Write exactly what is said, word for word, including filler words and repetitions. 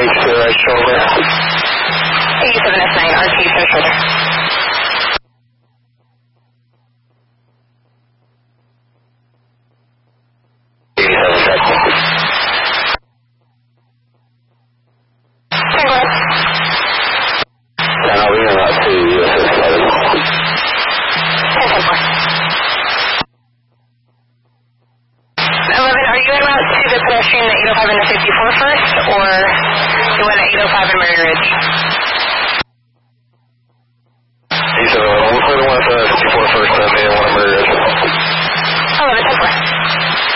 four, right shoulder. eighty-seven S nine, R T, so shoulder. eighty-seven, Texas. Okay, go ahead. Now we are not to U S S eleven. ten ten four. eleven, are you en route to the pedestrian at eight oh five and the fifty-four first, or the one at eight oh five and Murray Ridge?